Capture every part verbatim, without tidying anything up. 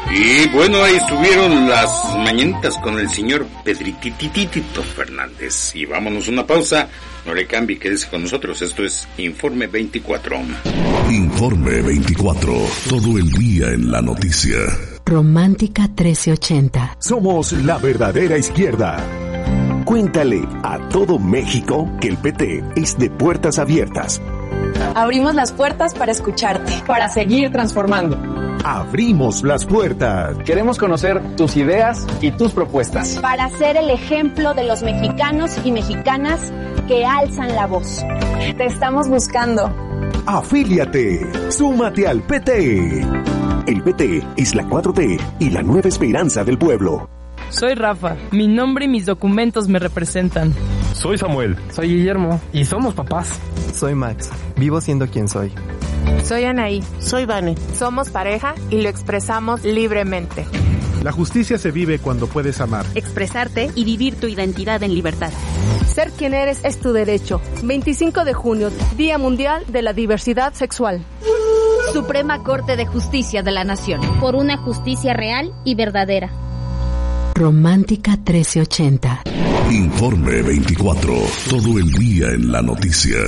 Y bueno, ahí estuvieron las mañanitas con el señor Pedritititito Fernández. Y vámonos a una pausa, no le cambie, quédese con nosotros. Esto es Informe veinticuatro. Informe veinticuatro, todo el día en la noticia. Romántica trece ochenta. Somos la verdadera izquierda. Cuéntale a todo México que el P T es de puertas abiertas. Abrimos las puertas para escucharte, para seguir transformando. Abrimos las puertas. Queremos conocer tus ideas y tus propuestas. Para ser el ejemplo de los mexicanos y mexicanas que alzan la voz. Te estamos buscando. Afíliate. Súmate al P T. El P T es la cuatro T y la nueva esperanza del pueblo. Soy Rafa. Mi nombre y mis documentos me representan. Soy Samuel. Soy Guillermo. Y somos papás. Soy Max. Vivo siendo quien soy. Soy Anaí. Soy Vane. Somos pareja y lo expresamos libremente. La justicia se vive cuando puedes amar, expresarte y vivir tu identidad en libertad. Ser quien eres es tu derecho. veinticinco de junio, Día Mundial de la Diversidad Sexual. Suprema Corte de Justicia de la Nación. Por una justicia real y verdadera. Romántica trece ochenta. Informe veinticuatro, todo el día en la noticia.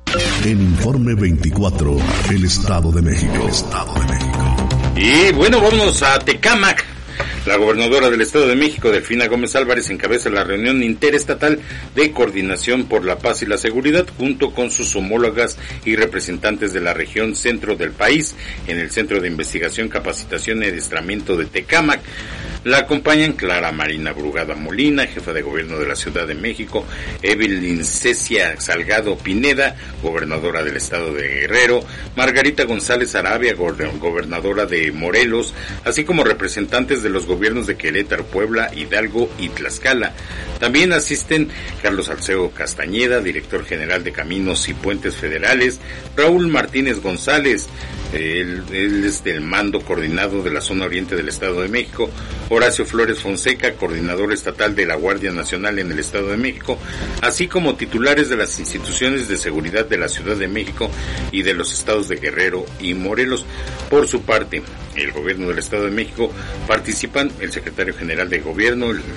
En Informe veinticuatro, el Estado de México. Estado de México. Y bueno, vamos a Tecámac. La gobernadora del Estado de México, Delfina Gómez Álvarez, encabeza la reunión interestatal de coordinación por la paz y la seguridad junto con sus homólogas y representantes de la región centro del país en el Centro de Investigación, Capacitación y Adiestramiento de Tecámac. La acompañan Clara Marina Brugada Molina, jefa de gobierno de la Ciudad de México, Evelyn Cecia Salgado Pineda, gobernadora del Estado de Guerrero, Margarita González Arabia, gobernadora de Morelos, así como representantes de los gobiernos de Querétaro, Puebla, Hidalgo y Tlaxcala. También asisten Carlos Alceo Castañeda, director general de Caminos y Puentes Federales, Raúl Martínez González, él, él es del mando coordinado de la zona oriente del Estado de México, Horacio Flores Fonseca, coordinador estatal de la Guardia Nacional en el Estado de México, así como titulares de las instituciones de seguridad de la Ciudad de México y de los estados de Guerrero y Morelos. Por su parte, el gobierno del Estado de México participan el secretario general de gobierno, el,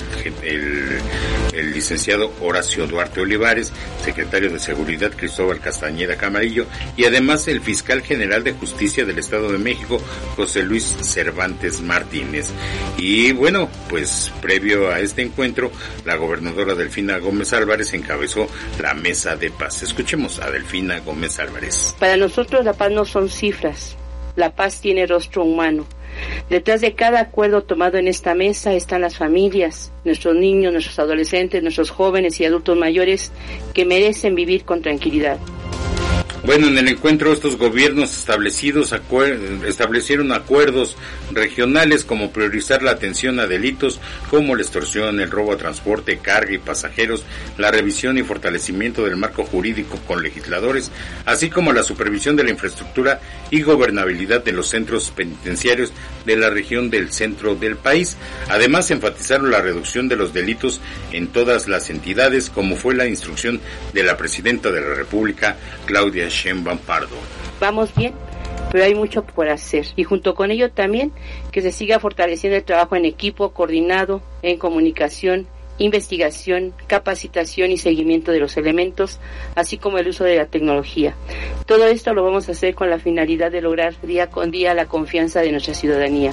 el, el licenciado Horacio Duarte Olivares, secretario de Seguridad Cristóbal Castañeda Camarillo y además el fiscal general de Justicia del Estado de México, José Luis Cervantes Martínez. Y bueno, pues previo a este encuentro, la gobernadora Delfina Gómez Álvarez encabezó la mesa de paz. Escuchemos a Delfina Gómez Álvarez. Para nosotros la paz no son cifras, la paz tiene rostro humano. Detrás de cada acuerdo tomado en esta mesa están las familias, nuestros niños, nuestros adolescentes, nuestros jóvenes y adultos mayores que merecen vivir con tranquilidad. Bueno, en el encuentro estos gobiernos establecidos acuer- establecieron acuerdos regionales como priorizar la atención a delitos como la extorsión, el robo a transporte, carga y pasajeros, la revisión y fortalecimiento del marco jurídico con legisladores, así como la supervisión de la infraestructura y gobernabilidad de los centros penitenciarios de la región del centro del país. Además, enfatizaron la reducción de los delitos en todas las entidades, como fue la instrucción de la presidenta de la República, Claudia Sheinbaum Pardo. Vamos bien, pero hay mucho por hacer y junto con ello también que se siga fortaleciendo el trabajo en equipo, coordinado, en comunicación, investigación, capacitación y seguimiento de los elementos, así como el uso de la tecnología. Todo esto lo vamos a hacer con la finalidad de lograr día con día la confianza de nuestra ciudadanía.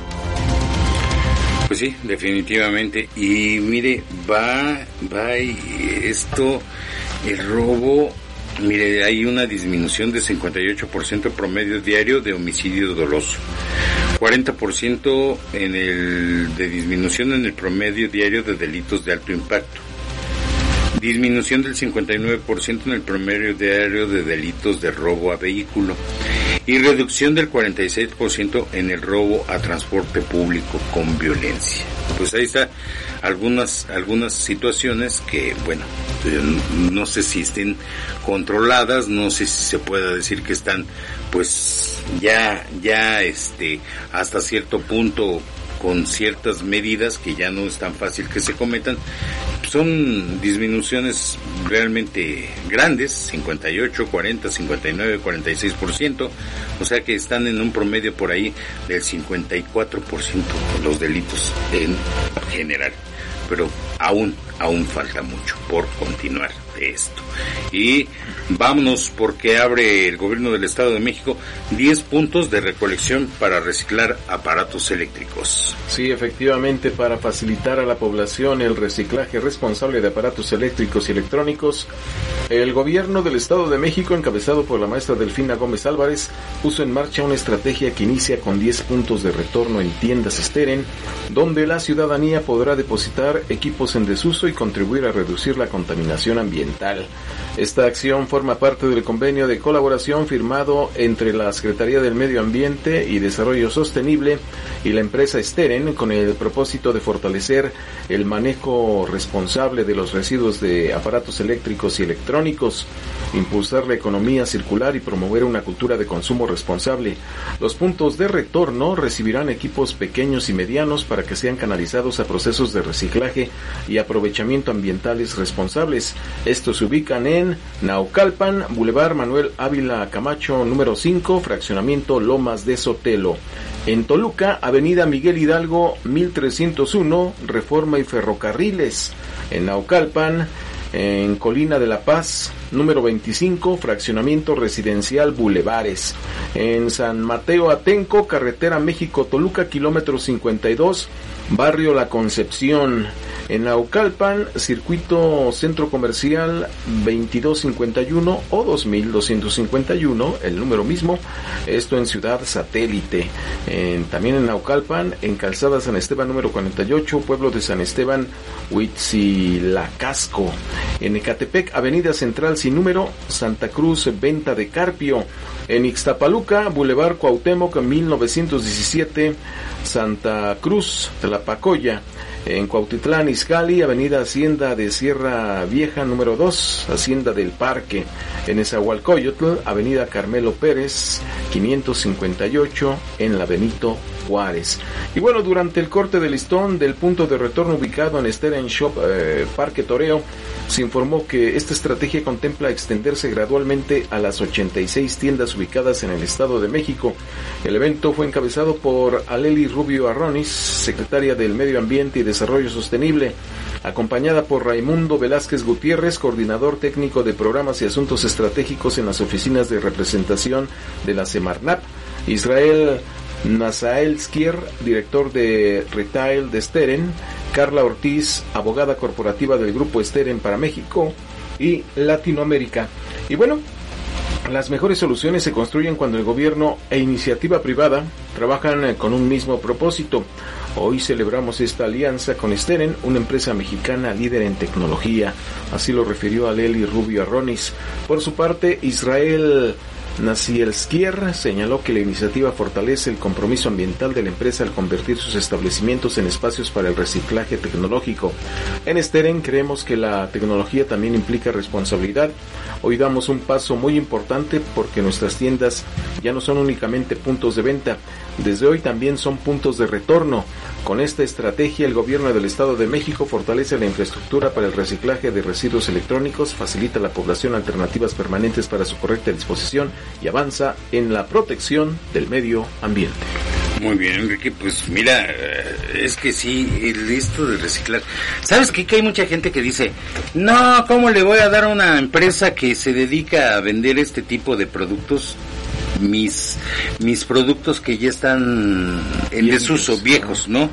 Pues sí, definitivamente. Y mire, va, va y esto, el robo. Mire, hay una disminución de cincuenta y ocho por ciento promedio diario de homicidio doloso, cuarenta por ciento en el de disminución en el promedio diario de delitos de alto impacto, disminución del cincuenta y nueve por ciento en el promedio diario de delitos de robo a vehículo y reducción del cuarenta y seis por ciento en el robo a transporte público con violencia. Pues ahí está algunas algunas situaciones que, bueno, no sé si estén controladas, no sé si se pueda decir que están pues ya ya este hasta cierto punto con ciertas medidas que ya no es tan fácil que se cometan, son disminuciones realmente grandes, cincuenta y ocho, cuarenta, cincuenta y nueve, cuarenta y seis por ciento, o sea que están en un promedio por ahí del cincuenta y cuatro por ciento los delitos en general, pero aún, aún falta mucho por continuar de esto. Y vámonos porque abre el gobierno del Estado de México diez puntos de recolección para reciclar aparatos eléctricos. Sí, efectivamente, para facilitar a la población el reciclaje responsable de aparatos eléctricos y electrónicos, el gobierno del Estado de México, encabezado por la maestra Delfina Gómez Álvarez, puso en marcha una estrategia que inicia con diez puntos de retorno en tiendas Steren, donde la ciudadanía podrá depositar equipos en desuso y contribuir a reducir la contaminación ambiental. Esta acción forma parte del convenio de colaboración firmado entre la Secretaría del Medio Ambiente y Desarrollo Sostenible y la empresa Steren, con el propósito de fortalecer el manejo responsable de los residuos de aparatos eléctricos y electrónicos, impulsar la economía circular y promover una cultura de consumo responsable. Los puntos de retorno recibirán equipos pequeños y medianos para que sean canalizados a procesos de reciclaje y aprovechamiento ambientales responsables. Estos se ubican en Naucalpan, Boulevard Manuel Ávila Camacho, número cinco, fraccionamiento Lomas de Sotelo. En Toluca, Avenida Miguel Hidalgo, mil trescientos uno, Reforma y Ferrocarriles. En Naucalpan, en Colina de la Paz, número veinticinco, fraccionamiento residencial Bulevares. En San Mateo Atenco, carretera México-Toluca, kilómetro cincuenta y dos, barrio La Concepción. En Naucalpan, circuito centro comercial veintidós cincuenta y uno o dos mil doscientos cincuenta y uno, el número mismo, esto en Ciudad Satélite. En, también en Naucalpan, en Calzada San Esteban número cuarenta y ocho, pueblo de San Esteban, Huitzilacasco. En Ecatepec, Avenida Central sin número, Santa Cruz, Venta de Carpio. En Ixtapaluca, Boulevard Cuauhtémoc, mil novecientos diecisiete, Santa Cruz, Tlapacoya. En Cuautitlán Izcalli, Avenida Hacienda de Sierra Vieja, número dos, Hacienda del Parque. En Nezahualcóyotl, Avenida Carmelo Pérez, quinientos cincuenta y ocho, en la Benito Juárez. Y bueno, durante el corte de listón del punto de retorno ubicado en Steren Shop eh, Parque Toreo, se informó que esta estrategia contempla extenderse gradualmente a las ochenta y seis tiendas ubicadas en el Estado de México. El evento fue encabezado por Aleli Rubio Arronis, secretaria del Medio Ambiente y Desarrollo Sostenible, acompañada por Raimundo Velázquez Gutiérrez, coordinador técnico de programas y asuntos estratégicos en las oficinas de representación de la Semarnat, Israel Nazaelskier, director de Retail de Steren, Carla Ortiz, abogada corporativa del Grupo Steren para México y Latinoamérica. Y bueno, las mejores soluciones se construyen cuando el gobierno e iniciativa privada trabajan con un mismo propósito. Hoy celebramos esta alianza con Steren, una empresa mexicana líder en tecnología. Así lo refirió Aleli Rubio Arronis. Por su parte, Israel Nazielskier señaló que la iniciativa fortalece el compromiso ambiental de la empresa al convertir sus establecimientos en espacios para el reciclaje tecnológico. En Steren creemos que la tecnología también implica responsabilidad. Hoy damos un paso muy importante porque nuestras tiendas ya no son únicamente puntos de venta, desde hoy también son puntos de retorno. Con esta estrategia, el gobierno del Estado de México fortalece la infraestructura para el reciclaje de residuos electrónicos, facilita a la población alternativas permanentes para su correcta disposición y avanza en la protección del medio ambiente. Muy bien, Enrique, pues mira, es que sí, el esto de reciclar. ¿Sabes qué? Que hay mucha gente que dice, no, ¿cómo le voy a dar a una empresa que se dedica a vender este tipo de productos? mis mis productos que ya están en desuso, viejos, ¿no?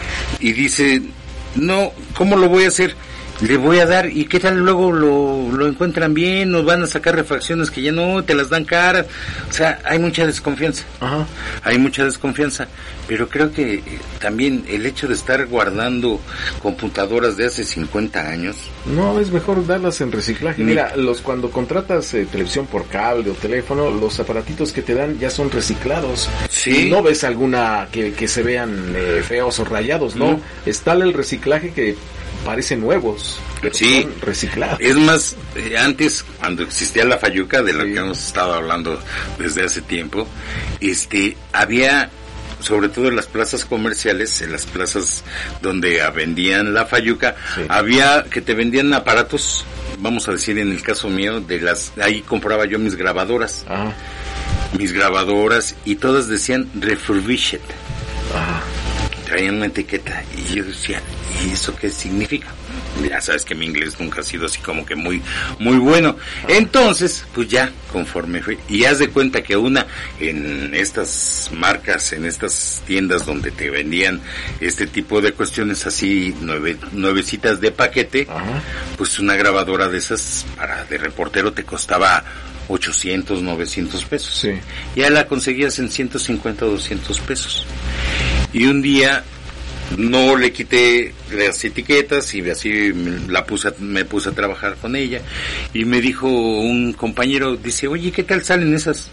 Y dice, no, ¿cómo lo voy a hacer? Le voy a dar, ¿y qué tal luego lo, lo encuentran bien? Nos van a sacar refacciones que ya no, te las dan caras. O sea, hay mucha desconfianza. Ajá. Hay mucha desconfianza. Pero creo que también el hecho de estar guardando computadoras de hace cincuenta años. No, es mejor darlas en reciclaje. Ni... Mira, los cuando contratas eh, televisión por cable o teléfono, los aparatitos que te dan ya son reciclados. Sí. No ves alguna que, que se vean eh, feos o rayados, ¿no? Mm. Está el reciclaje que parecen nuevos, pero sí, son reciclados. Es más, eh, antes, cuando existía la Fayuca, de la sí. que hemos estado hablando desde hace tiempo, este, había sobre todo en las plazas comerciales, en las plazas donde vendían la fayuca, sí. había que te vendían aparatos, vamos a decir en el caso mío, de las ahí compraba yo mis grabadoras, Ajá. mis grabadoras y todas decían refurbished, Ajá. traían una etiqueta y yo decía, ¿y eso qué significa? Ya sabes que mi inglés nunca ha sido así como que muy muy bueno. Entonces, pues ya, conforme fue, y haz de cuenta que una, en estas marcas, en estas tiendas donde te vendían este tipo de cuestiones así, nueve, nuevecitas de paquete, Ajá. pues una grabadora de esas para de reportero te costaba ochocientos, novecientos pesos. Sí. Ya la conseguías en ciento cincuenta, doscientos pesos. Y un día no le quité las etiquetas y así me, la puse, me puse a trabajar con ella y me dijo un compañero, dice, oye, ¿qué tal salen esas?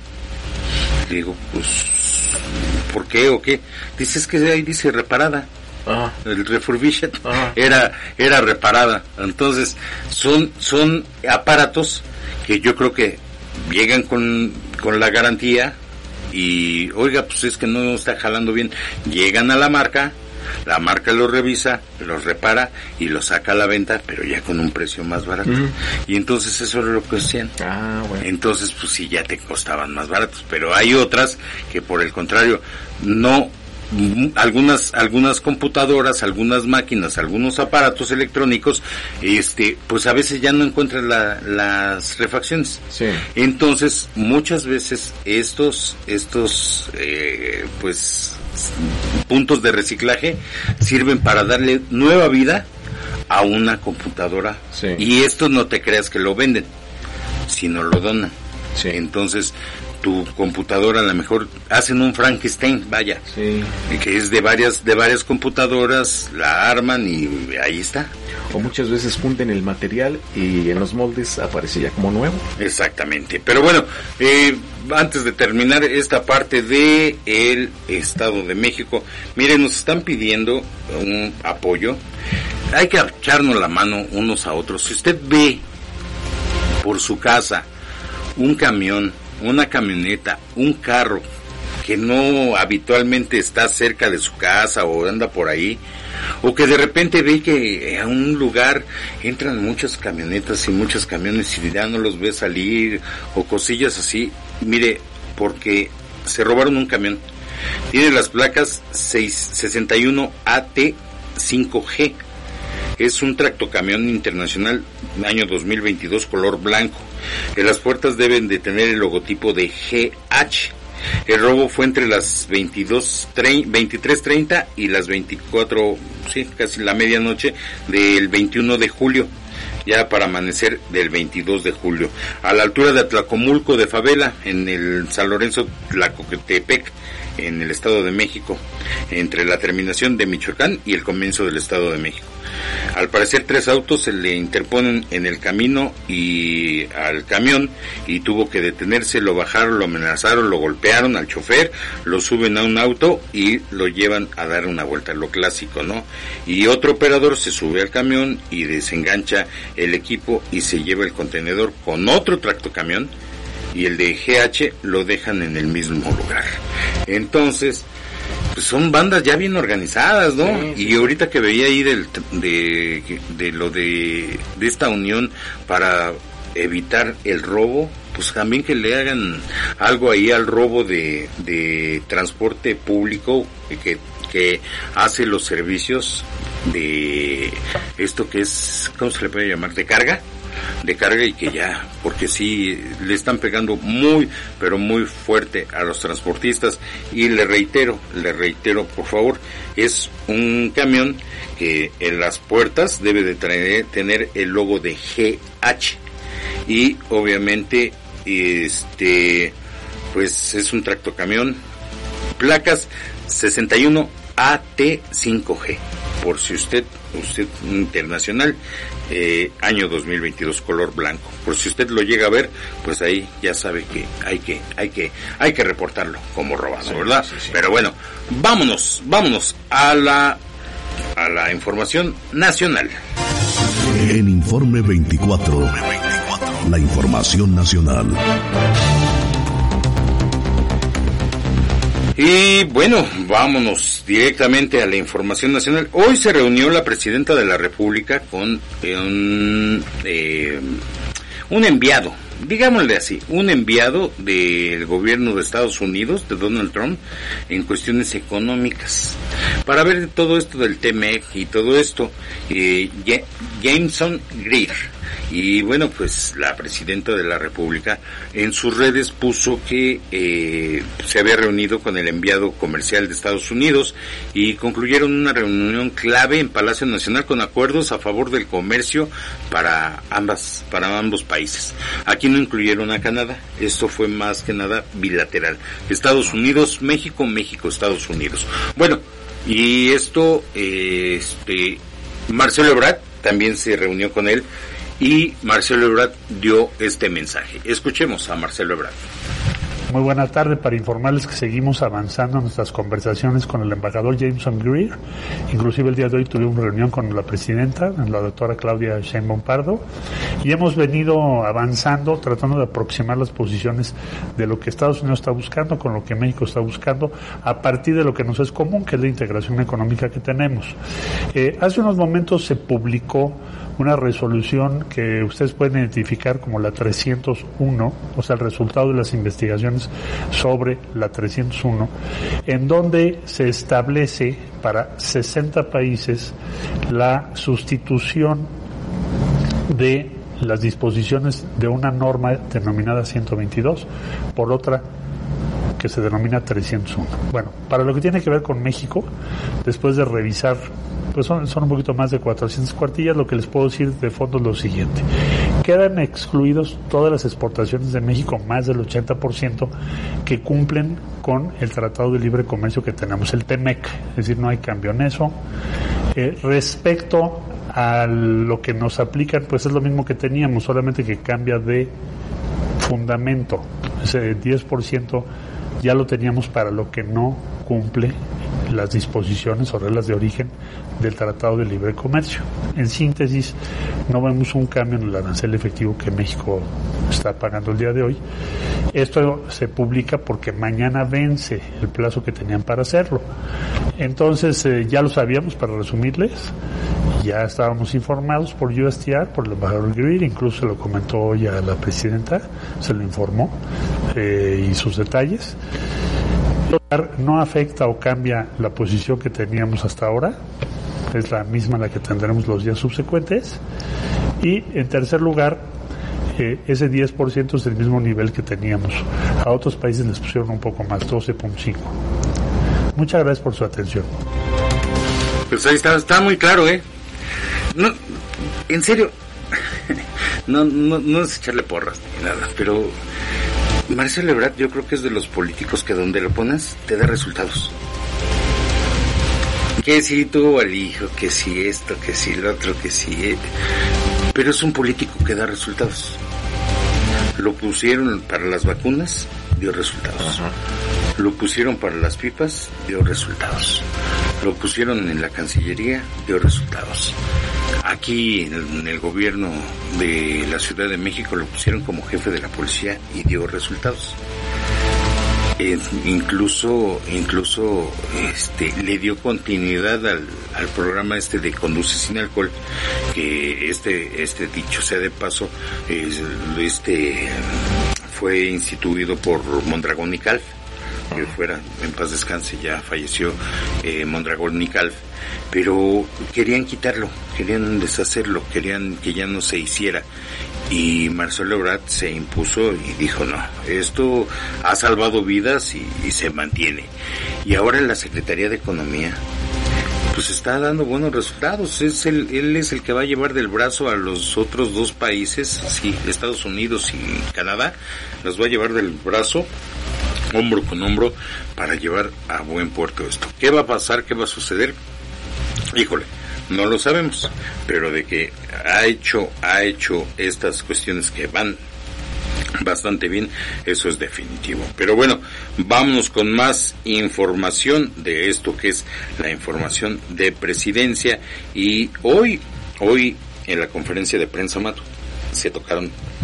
Le digo, pues, ¿por qué o qué? Dice, es que ahí dice reparada. Ajá. El refurbished Ajá. era era reparada. Entonces son son aparatos que yo creo que llegan con con la garantía y, oiga, pues es que no está jalando bien. Llegan a la marca, la marca los revisa, los repara y los saca a la venta, pero ya con un precio más barato. Uh-huh. Y entonces eso es lo que hacían. Ah, bueno. Entonces, pues sí, ya te costaban más baratos. Pero hay otras que, por el contrario, no... algunas algunas computadoras, algunas máquinas, algunos aparatos electrónicos, este, pues a veces ya no encuentran la, las refacciones. Sí. Entonces, muchas veces estos estos eh, pues puntos de reciclaje sirven para darle nueva vida a una computadora. Sí. Y esto no te creas que lo venden, sino lo donan. Sí. Entonces, tu computadora a lo mejor hacen un Frankenstein, vaya, sí. que es de varias de varias computadoras, la arman y ahí está. O muchas veces funden el material y en los moldes aparece ya como nuevo. Exactamente. Pero bueno, eh, antes de terminar esta parte de el Estado de México, miren, nos están pidiendo un apoyo. Hay que echarnos la mano unos a otros. Si usted ve por su casa un camión, una camioneta, un carro que no habitualmente está cerca de su casa o anda por ahí, o que de repente ve que a un lugar entran muchas camionetas y muchos camiones y ya no los ve salir, o cosillas así, mire, porque se robaron un camión. Tiene las placas sesenta y uno A T cinco G. Es un tractocamión internacional año dos mil veintidós, color blanco. En las puertas deben de tener el logotipo de G H. El robo fue entre las veintidós, veintitrés treinta y las veinticuatro, sí, casi la medianoche del veintiuno de julio, ya para amanecer del veintidós de julio, a la altura de Atlacomulco de Favela, en el San Lorenzo Tlacotepec, en el Estado de México, entre la terminación de Michoacán y el comienzo del Estado de México. Al parecer tres autos se le interponen en el camino y al camión y tuvo que detenerse, lo bajaron, lo amenazaron, lo golpearon al chofer, lo suben a un auto y lo llevan a dar una vuelta, lo clásico, ¿no? Y otro operador se sube al camión y desengancha el equipo y se lleva el contenedor con otro tractocamión y el de G H lo dejan en el mismo lugar. Entonces, pues son bandas ya bien organizadas, ¿no? Sí, sí. Y ahorita que veía ahí del, de, de lo de, de esta unión para evitar el robo, pues también que le hagan algo ahí al robo de, de transporte público que, que hace los servicios de esto que es, ¿cómo se le puede llamar? ¿De carga? de carga y que ya, porque sí le están pegando muy, pero muy fuerte a los transportistas. Y le reitero, le reitero, por favor, es un camión que en las puertas debe de traer, tener el logo de G H y obviamente este pues es un tractocamión, placas sesenta y uno A T cinco G, por si usted, usted internacional, eh, año dos mil veintidós, color blanco. Por si usted lo llega a ver, pues ahí ya sabe que hay que, hay que, hay que reportarlo como robado, sí, ¿verdad? Sí, sí. Pero bueno, vámonos, vámonos a la, a la información nacional. En Informe veinticuatro, la información nacional. Y bueno, vámonos directamente a la información nacional. Hoy se reunió la presidenta de la República con eh, un, eh, un enviado, digámosle así, un enviado del gobierno de Estados Unidos, de Donald Trump, en cuestiones económicas, para ver todo esto del T M E C y todo esto, eh, Jameson Greer. Y bueno, pues la presidenta de la República en sus redes puso que eh, se había reunido con el enviado comercial de Estados Unidos y concluyeron una reunión clave en Palacio Nacional con acuerdos a favor del comercio para ambas, para ambos países. Aquí no incluyeron a Canadá, esto fue más que nada bilateral. Estados Unidos, México, México, Estados Unidos. Bueno, y esto, eh, este, Marcelo Ebrard también se reunió con él. Y Marcelo Ebrard dio este mensaje. Escuchemos a Marcelo Ebrard. Muy buena tarde, para informarles que seguimos avanzando en nuestras conversaciones con el embajador Jameson Greer. Inclusive el día de hoy tuvimos una reunión con la presidenta, la doctora Claudia Sheinbaum Pardo, y hemos venido avanzando, tratando de aproximar las posiciones de lo que Estados Unidos está buscando con lo que México está buscando, a partir de lo que nos es común, que es la integración económica que tenemos. Eh, hace unos momentos se publicó una resolución que ustedes pueden identificar como la trescientos uno, o sea, el resultado de las investigaciones sobre la trescientos uno, en donde se establece para sesenta países la sustitución de las disposiciones de una norma denominada ciento veintidós por otra que se denomina trescientos uno. Bueno, para lo que tiene que ver con México, después de revisar, pues son, son un poquito más de cuatrocientas cuartillas, lo que les puedo decir de fondo es lo siguiente. Quedan excluidos todas las exportaciones de México, más del ochenta por ciento, que cumplen con el Tratado de Libre Comercio que tenemos, el T M E C, es decir, no hay cambio en eso. Eh, respecto a lo que nos aplican, pues es lo mismo que teníamos, solamente que cambia de fundamento. Ese diez por ciento ya lo teníamos para lo que no cumple las disposiciones o reglas de origen del Tratado de Libre Comercio. En síntesis, no vemos un cambio en el arancel efectivo que México está pagando el día de hoy. Esto se publica porque mañana vence el plazo que tenían para hacerlo. Entonces, eh, ya lo sabíamos, para resumirles, ya estábamos informados por U S T R, por el embajador Greer, incluso se lo comentó hoy a la presidenta, se lo informó, eh, y sus detalles. No afecta o cambia la posición que teníamos hasta ahora, es la misma la que tendremos los días subsecuentes. Y en tercer lugar, eh, ese diez por ciento es del mismo nivel que teníamos. A otros países les pusieron un poco más, doce punto cinco. Muchas gracias por su atención. Pues ahí está, está muy claro, ¿eh? No, en serio, no, no, no es echarle porras ni nada, pero Marcelo Ebrard yo creo que es de los políticos que donde lo pones te da resultados. Que si tuvo al hijo, que si esto, que si lo otro, que si... Pero es un político que da resultados. Lo pusieron para las vacunas, dio resultados. Uh-huh. Lo pusieron para las pipas, dio resultados. Lo pusieron en la Cancillería, dio resultados. Aquí en el gobierno de la Ciudad de México lo pusieron como jefe de la policía y dio resultados. Eh, incluso incluso este le dio continuidad al, al programa este de Conduce sin alcohol, que este este dicho sea de paso, es, este fue instituido por Mondragón y Calf, que fuera en paz descanse, ya falleció eh, Mondragón y Calf, pero querían quitarlo, querían deshacerlo, querían que ya no se hiciera. Y Marcelo Ebrard se impuso y dijo, no, esto ha salvado vidas y, y se mantiene. Y ahora en la Secretaría de Economía, pues está dando buenos resultados. Es el, él es el que va a llevar del brazo a los otros dos países, sí, Estados Unidos y Canadá, los va a llevar del brazo, hombro con hombro, para llevar a buen puerto esto. ¿Qué va a pasar? ¿Qué va a suceder? Híjole, no lo sabemos, pero de que ha hecho, ha hecho estas cuestiones que van bastante bien, eso es definitivo. Pero bueno, vámonos con más información de esto que es la información de presidencia. Y hoy, hoy en la conferencia de prensa, Mato, se tocaron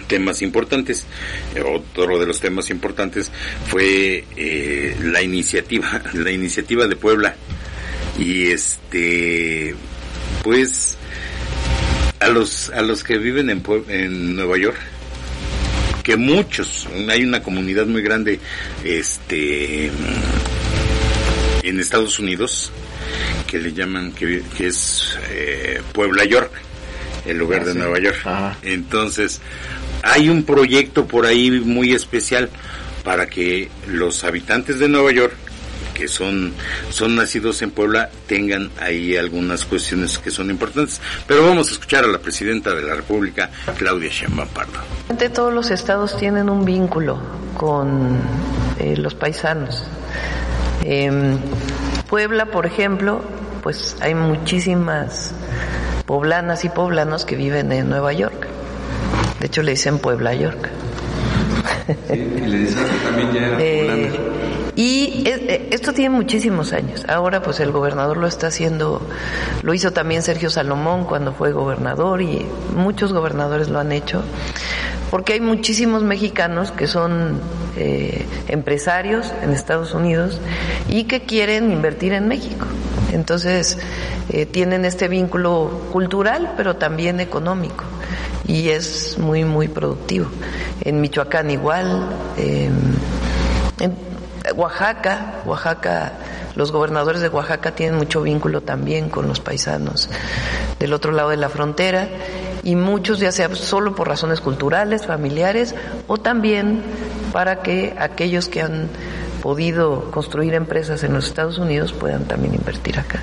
temas importantes. Otro de los temas importantes fue eh, la iniciativa, la iniciativa de Puebla. Y este, pues, a los a los que viven en Pue- en Nueva York, que muchos, hay una comunidad muy grande, este, en Estados Unidos, que le llaman, que, que es eh, Puebla York, el lugar ah, de sí. Nueva York. Ajá. Entonces, hay un proyecto por ahí muy especial para que los habitantes de Nueva York, que son son nacidos en Puebla, tengan ahí algunas cuestiones que son importantes. Pero vamos a escuchar a la presidenta de la República, Claudia Sheinbaum Pardo. Todos los estados tienen un vínculo con eh, los paisanos. Eh, Puebla, por ejemplo, pues hay muchísimas poblanas y poblanos que viven en Nueva York. De hecho, le dicen Puebla York. Sí, y le dicen que también ya era eh, y eh, esto tiene muchísimos años. Ahora, pues el gobernador lo está haciendo, lo hizo también Sergio Salomón cuando fue gobernador, y muchos gobernadores lo han hecho, porque hay muchísimos mexicanos que son eh, empresarios en Estados Unidos y que quieren invertir en México. Entonces, eh, tienen este vínculo cultural, pero también económico, y es muy, muy productivo. En Michoacán igual, eh, en Oaxaca, Oaxaca, los gobernadores de Oaxaca tienen mucho vínculo también con los paisanos del otro lado de la frontera, y muchos ya sea solo por razones culturales, familiares, o también para que aquellos que han podido construir empresas en los Estados Unidos puedan también invertir acá.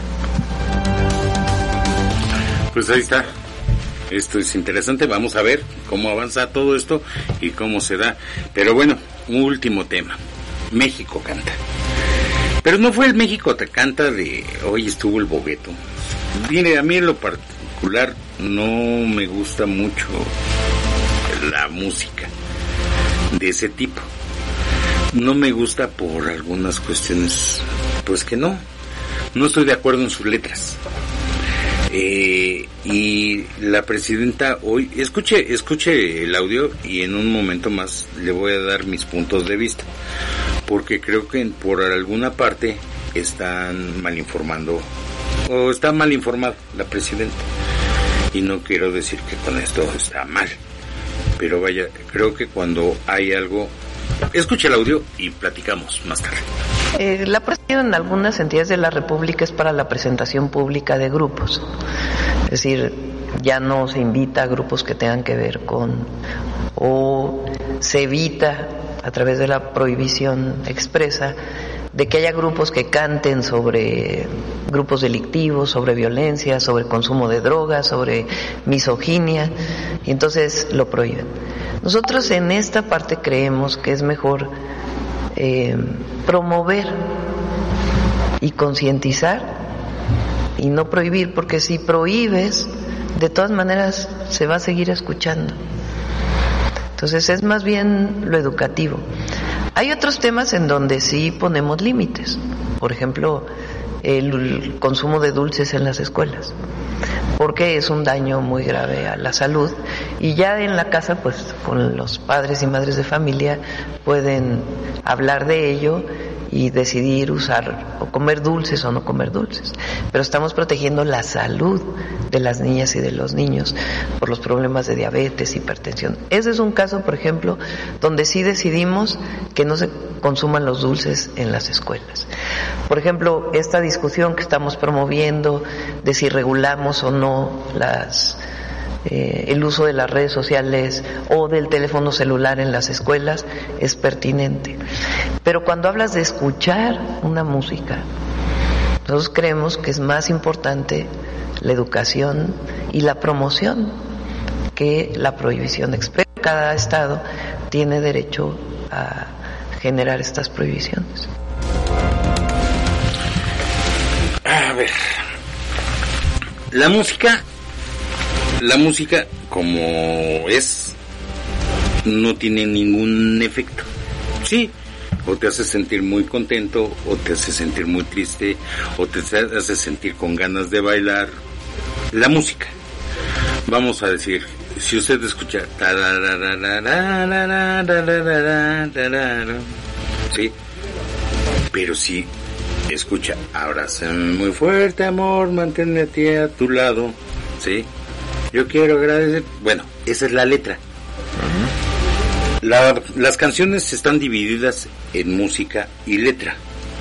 Pues ahí está. Esto es interesante, vamos a ver cómo avanza todo esto y cómo se da. Pero bueno, un último tema. México canta. Pero no fue el México te canta de hoy estuvo el bogueto. Mire, a mí en lo particular no me gusta mucho la música de ese tipo. No me gusta por algunas cuestiones, pues que no. No estoy de acuerdo en sus letras. Eh, y la presidenta hoy, escuche, escuche el audio y en un momento más le voy a dar mis puntos de vista, porque creo que por alguna parte están mal informando, o está mal informada la presidenta, y no quiero decir que con esto está mal, pero vaya, creo que cuando hay algo, escuche el audio y platicamos más tarde. Eh, la presión en algunas entidades de la República es para la presentación pública de grupos. Es decir, ya no se invita a grupos que tengan que ver con, o se evita a través de la prohibición expresa de que haya grupos que canten sobre grupos delictivos, sobre violencia, sobre consumo de drogas, sobre misoginia, y entonces lo prohíben. Nosotros en esta parte creemos que es mejor eh, promover y concientizar y no prohibir, porque si prohíbes, de todas maneras se va a seguir escuchando. Entonces es más bien lo educativo. Hay otros temas en donde sí ponemos límites, por ejemplo, el consumo de dulces en las escuelas, porque es un daño muy grave a la salud, y ya en la casa, pues con los padres y madres de familia pueden hablar de ello y decidir usar o comer dulces o no comer dulces, pero estamos protegiendo la salud de las niñas y de los niños por los problemas de diabetes, hipertensión. Ese es un caso, por ejemplo, donde sí decidimos que no se consuman los dulces en las escuelas. Por ejemplo, esta discusión que estamos promoviendo de si regulamos o no las Eh, el uso de las redes sociales o del teléfono celular en las escuelas es pertinente. Pero cuando hablas de escuchar una música, nosotros creemos que es más importante la educación y la promoción que la prohibición expresa. Cada estado tiene derecho a generar estas prohibiciones. A ver, la música La música, como es, no tiene ningún efecto. Sí, o te hace sentir muy contento, o te hace sentir muy triste, o te hace sentir con ganas de bailar. La música. Vamos a decir, si usted escucha, sí, pero si escucha, abrázame muy fuerte, amor, manténme a ti a tu lado, sí, yo quiero agradecer, bueno, esa es la letra. La, las canciones están divididas en música y letra.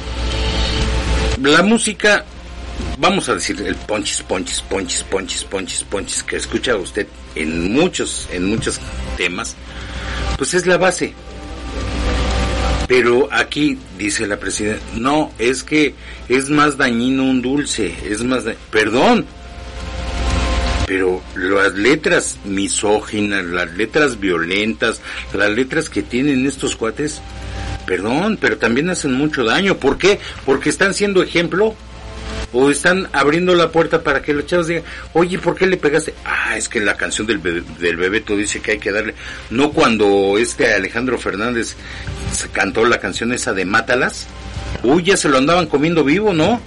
La música, vamos a decir, el ponchis, ponchis, ponchis, ponchis, ponchis, ponchis, que escucha usted en muchos, en muchos temas, pues es la base. Pero aquí dice la presidenta, no, es que es más dañino un dulce, es más, da- perdón, pero las letras misóginas, las letras violentas, las letras que tienen estos cuates, perdón, pero también hacen mucho daño. ¿Por qué? Porque están siendo ejemplo, o están abriendo la puerta para que los chavos digan, oye, ¿por qué le pegaste? Ah, es que la canción del, bebé, del Bebeto dice que hay que darle, no cuando este Alejandro Fernández se cantó la canción esa de Mátalas, uy, ya se lo andaban comiendo vivo, ¿no?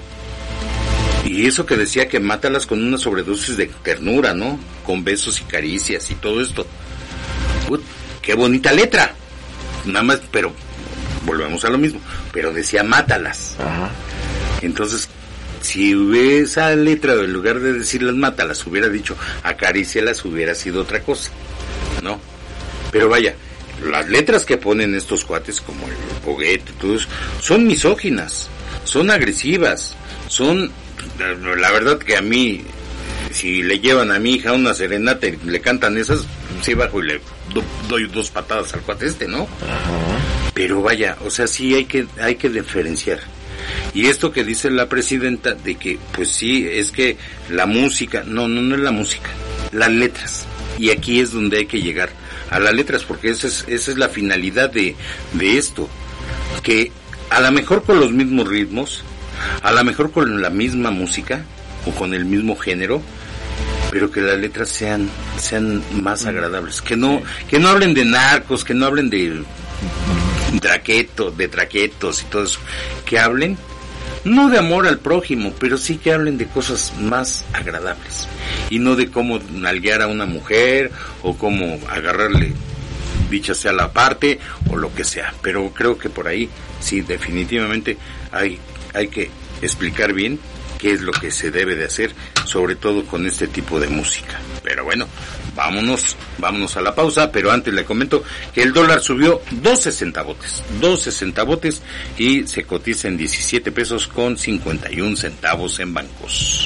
Y eso que decía que mátalas con una sobredosis de ternura, ¿no? Con besos y caricias y todo esto. Uy, qué bonita letra. Nada más, pero volvemos a lo mismo. Pero decía mátalas. Ajá. Entonces, si esa letra, en lugar de decirlas mátalas, hubiera dicho acarícialas, hubiera sido otra cosa, ¿no? Pero vaya, las letras que ponen estos cuates, como el Poguete, todo eso, son misóginas, son agresivas, son... La verdad que a mí, si le llevan a mi hija una serenata y le cantan esas, sí bajo y le do, doy dos patadas al cuate este, ¿no? Ajá. Pero vaya, o sea, sí hay que hay que diferenciar. Y esto que dice la presidenta de que, pues sí, es que la música, no, no, no es la música, las letras. Y aquí es donde hay que llegar a las letras, porque esa es, esa es la finalidad de, de esto. Que a lo mejor con los mismos ritmos, a lo mejor con la misma música o con el mismo género, pero que las letras sean sean más agradables, que no que no hablen de narcos, que no hablen de traquetos, de traquetos y todo eso, que hablen no de amor al prójimo, pero sí que hablen de cosas más agradables y no de cómo nalguear a una mujer o cómo agarrarle dicha sea la parte o lo que sea. Pero creo que por ahí sí, definitivamente hay hay que explicar bien qué es lo que se debe de hacer, sobre todo con este tipo de música. Pero bueno, vámonos, vámonos a la pausa, pero antes le comento que el dólar subió doce centavotes, doce centavotes y se cotiza en diecisiete pesos con cincuenta y un centavos en bancos.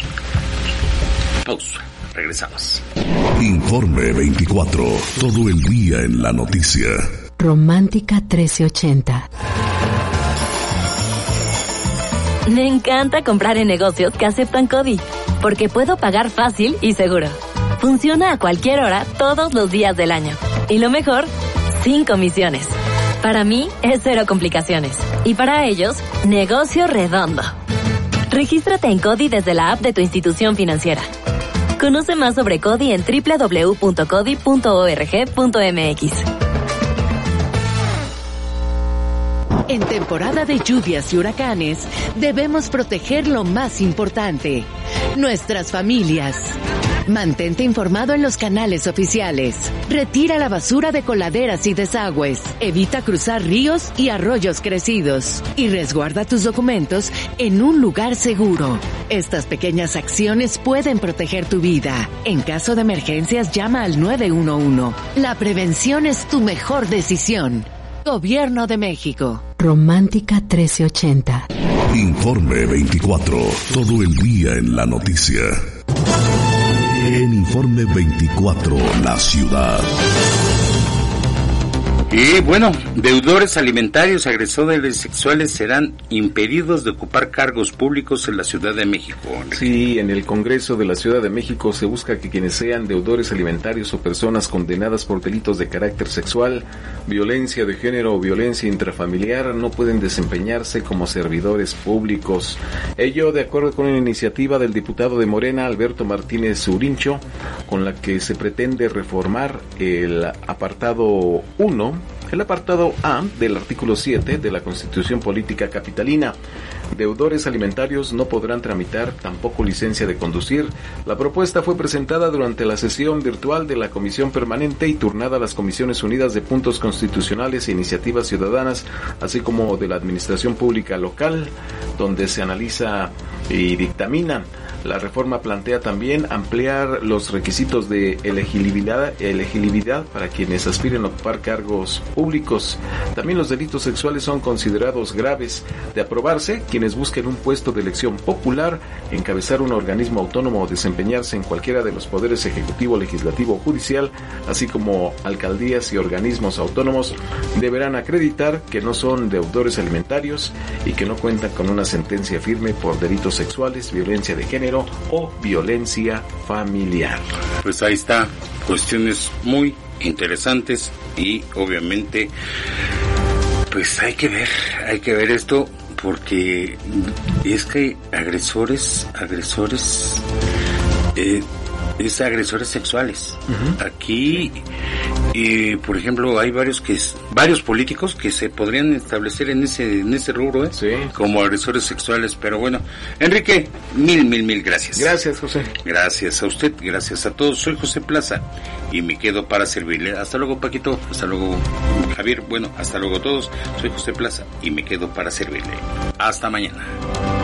Pausa, regresamos. Informe veinticuatro, todo el día en la noticia. Romántica trece ochenta. Me encanta comprar en negocios que aceptan CODI, porque puedo pagar fácil y seguro. Funciona a cualquier hora, todos los días del año. Y lo mejor, sin comisiones. Para mí, es cero complicaciones. Y para ellos, negocio redondo. Regístrate en CODI desde la app de tu institución financiera. Conoce más sobre CODI en doble u doble u doble u punto codi punto org punto m x. En temporada de lluvias y huracanes, debemos proteger lo más importante, nuestras familias. Mantente informado en los canales oficiales. Retira la basura de coladeras y desagües. Evita cruzar ríos y arroyos crecidos. Y resguarda tus documentos en un lugar seguro. Estas pequeñas acciones pueden proteger tu vida. En caso de emergencias, llama al nueve uno uno. La prevención es tu mejor decisión. Gobierno de México. Romántica trece ochenta. Informe veinticuatro, todo el día en la noticia. En Informe veinticuatro, la ciudad. Y bueno, deudores alimentarios, agresores sexuales serán impedidos de ocupar cargos públicos en la Ciudad de México. Sí, en el Congreso de la Ciudad de México se busca que quienes sean deudores alimentarios o personas condenadas por delitos de carácter sexual, violencia de género o violencia intrafamiliar no pueden desempeñarse como servidores públicos. Ello de acuerdo con una iniciativa del diputado de Morena, Alberto Martínez Urincho, con la que se pretende reformar el apartado uno, el apartado A del artículo siete de la Constitución Política Capitalina. deudores alimentarios no podrán tramitar tampoco licencia de conducir. La propuesta fue presentada durante la sesión virtual de la Comisión Permanente y turnada a las Comisiones Unidas de Puntos Constitucionales e Iniciativas Ciudadanas, así como de la Administración Pública Local, donde se analiza y dictamina. La reforma plantea también ampliar los requisitos de elegibilidad, elegibilidad para quienes aspiren a ocupar cargos públicos. También los delitos sexuales son considerados graves. De aprobarse, quienes busquen un puesto de elección popular, encabezar un organismo autónomo o desempeñarse en cualquiera de los poderes ejecutivo, legislativo o judicial, así como alcaldías y organismos autónomos, deberán acreditar que no son deudores alimentarios y que no cuentan con una sentencia firme por delitos sexuales, violencia de género o violencia familiar. Pues ahí está, cuestiones muy interesantes y obviamente pues hay que ver, hay que ver esto porque es que agresores, agresores, eh, es agresores sexuales. Uh-huh. Aquí, eh, por ejemplo, hay varios que varios políticos que se podrían establecer en ese en ese rubro, ¿eh? Sí. Como agresores sexuales. Pero bueno, Enrique, mil mil mil gracias. Gracias, José. Gracias a usted, gracias a todos. Soy José Plaza y me quedo para servirle. Hasta luego, Paquito. Hasta luego, Javier. Bueno, hasta luego todos. Soy José Plaza y me quedo para servirle. Hasta mañana.